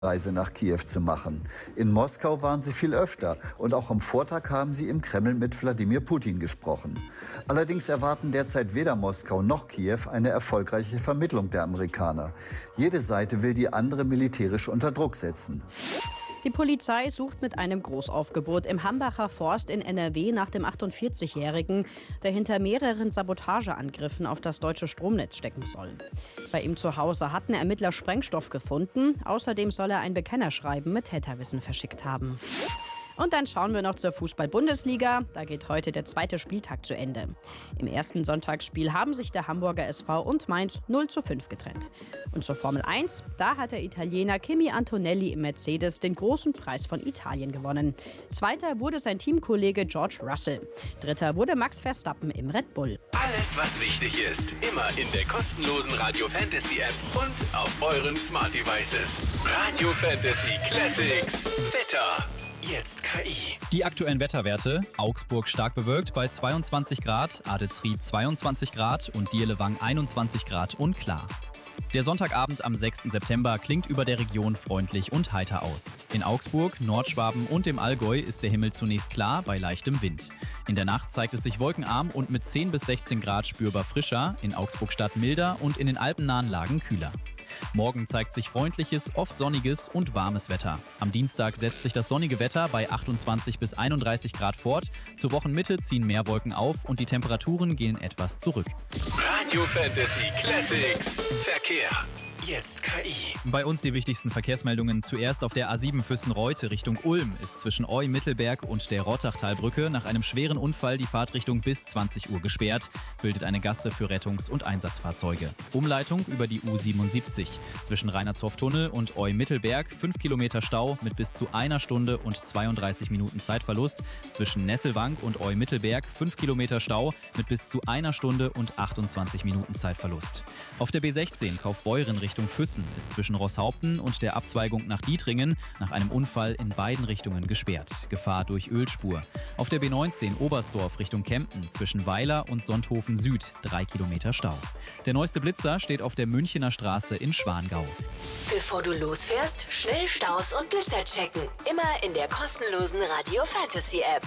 Reise nach Kiew zu machen. In Moskau waren sie viel öfter und auch am Vortag haben sie im Kreml mit Wladimir Putin gesprochen. Allerdings erwarten derzeit weder Moskau noch Kiew eine erfolgreiche Vermittlung der Amerikaner. Jede Seite will die andere militärisch unter Druck setzen. Die Polizei sucht mit einem Großaufgebot im Hambacher Forst in NRW nach dem 48-Jährigen, der hinter mehreren Sabotageangriffen auf das deutsche Stromnetz stecken soll. Bei ihm zu Hause hatten Ermittler Sprengstoff gefunden. Außerdem soll er ein Bekennerschreiben mit Täterwissen verschickt haben. Und dann schauen wir noch zur Fußball-Bundesliga. Da geht heute der zweite Spieltag zu Ende. Im ersten Sonntagsspiel haben sich der Hamburger SV und Mainz 0:5 getrennt. Und zur Formel 1, da hat der Italiener Kimi Antonelli im Mercedes den großen Preis von Italien gewonnen. Zweiter wurde sein Teamkollege George Russell. Dritter wurde Max Verstappen im Red Bull. Alles, was wichtig ist, immer in der kostenlosen Radio Fantasy App und auf euren Smart Devices. Radio Fantasy Classics. Wetter. Jetzt KI. Die aktuellen Wetterwerte: Augsburg stark bewölkt bei 22 Grad, Adelsried 22 Grad und Dierlewang 21 Grad und klar. Der Sonntagabend am 6. September klingt über der Region freundlich und heiter aus. In Augsburg, Nordschwaben und im Allgäu ist der Himmel zunächst klar bei leichtem Wind. In der Nacht zeigt es sich wolkenarm und mit 10 bis 16 Grad spürbar frischer, in Augsburg-Stadt milder und in den alpennahen Lagen kühler. Morgen zeigt sich freundliches, oft sonniges und warmes Wetter. Am Dienstag setzt sich das sonnige Wetter bei 28 bis 31 Grad fort. Zur Wochenmitte ziehen mehr Wolken auf und die Temperaturen gehen etwas zurück. Radio Fantasy Classics. Verkehr. Jetzt KI. Bei uns die wichtigsten Verkehrsmeldungen. Zuerst auf der A7 Füssen-Reute Richtung Ulm ist zwischen Eu-Mittelberg und der Rottachtalbrücke nach einem schweren Unfall die Fahrtrichtung bis 20 Uhr gesperrt. Bildet eine Gasse für Rettungs- und Einsatzfahrzeuge. Umleitung über die U77. Zwischen Reinertshof-Tunnel und Eu-Mittelberg 5 Kilometer Stau mit bis zu 1 Stunde und 32 Minuten Zeitverlust. Zwischen Nesselwank und Eu-Mittelberg 5 Kilometer Stau mit bis zu 1 Stunde und 28 Minuten Zeitverlust. Auf der B16 Kaufbeuren Richtung Füssen ist zwischen Rosshaupten und der Abzweigung nach Dietringen nach einem Unfall in beiden Richtungen gesperrt. Gefahr durch Ölspur. Auf der B19 Oberstdorf Richtung Kempten zwischen Weiler und Sonthofen Süd 3 Kilometer Stau. Der neueste Blitzer steht auf der Münchener Straße in Schwangau. Bevor du losfährst, schnell Staus und Blitzer checken. Immer in der kostenlosen Radio Fantasy App.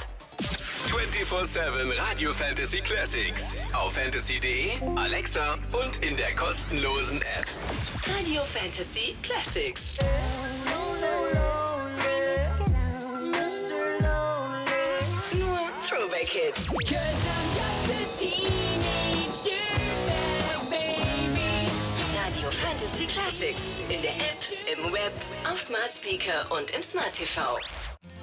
24/7 Radio Fantasy Classics. Auf fantasy.de, Alexa und in der kostenlosen App. Radio Fantasy Classics. Nur Throwback Hits. Radio Fantasy Classics. In der App, im Web, auf Smart Speaker und im Smart TV.